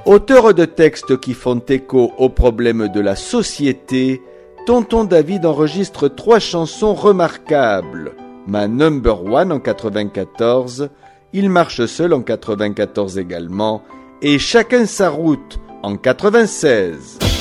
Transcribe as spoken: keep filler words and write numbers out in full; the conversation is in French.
Auteur de textes qui font écho aux problèmes de la société, Tonton David enregistre trois chansons remarquables. Ma Number One en quatre-vingt-quatorze, Il marche seul en quatre-vingt-quatorze également, et Chacun sa route en quatre-vingt-seize.